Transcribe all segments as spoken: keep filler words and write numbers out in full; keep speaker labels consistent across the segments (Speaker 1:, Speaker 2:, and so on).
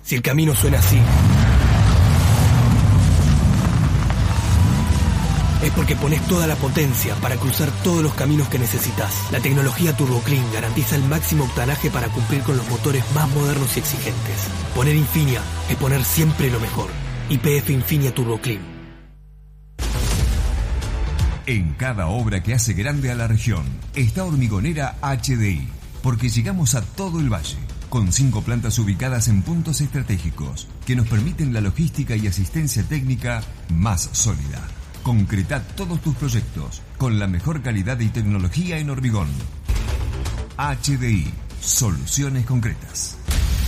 Speaker 1: Si el camino suena así, es porque pones toda la potencia para cruzar todos los caminos que necesitas. La tecnología Turbo Clean garantiza el máximo octanaje para cumplir con los motores más modernos y exigentes. Poner Infinia es poner siempre lo mejor. Y P F Infinia Turbo Clean.
Speaker 2: En cada obra que hace grande a la región está Hormigonera H D I, porque llegamos a todo el valle, con cinco plantas ubicadas en puntos estratégicos que nos permiten la logística y asistencia técnica más sólida. Concreta todos tus proyectos con la mejor calidad y tecnología en hormigón. H D I, soluciones concretas.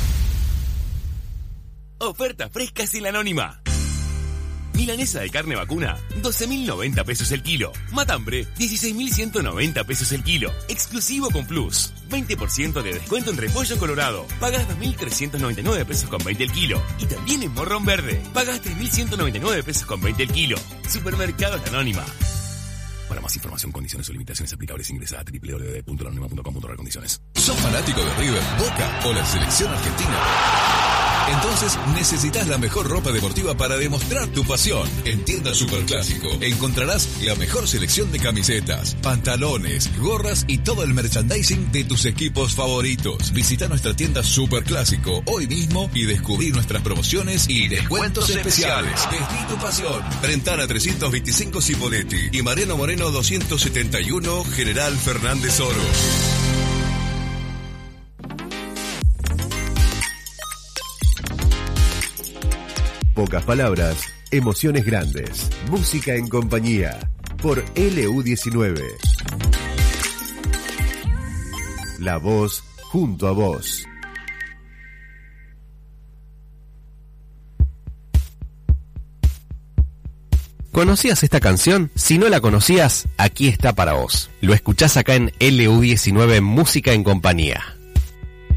Speaker 3: Oferta fresca sin la anónima. Milanesa de carne vacuna, doce mil noventa pesos el kilo. Matambre, dieciséis mil ciento noventa pesos el kilo. Exclusivo con Plus. veinte por ciento de descuento en repollo colorado. Pagas dos mil trescientos noventa y nueve pesos con veinte el kilo. Y también en morrón verde. Pagas tres mil ciento noventa y nueve pesos con veinte el kilo. Supermercados La Anónima. Para más información, condiciones o limitaciones aplicables, ingresa a doble u doble u doble u punto la anónima punto com punto a r condiciones.
Speaker 4: ¿Sos fanático de River, Boca o la selección argentina? Entonces necesitas la mejor ropa deportiva para demostrar tu pasión. En Tienda Superclásico encontrarás la mejor selección de camisetas, pantalones, gorras y todo el merchandising de tus equipos favoritos. Visita nuestra tienda Superclásico hoy mismo y descubrí nuestras promociones y descuentos especiales. Vestí tu pasión. Brentana trescientos veinticinco Cipolletti y Mariano Moreno doscientos setenta y uno General Fernández Oro.
Speaker 5: Pocas palabras, emociones grandes. Música en compañía. Por L U diecinueve. La voz junto a vos.
Speaker 6: ¿Conocías esta canción? Si no la conocías, aquí está para vos. Lo escuchás acá en L U diecinueve Música en compañía.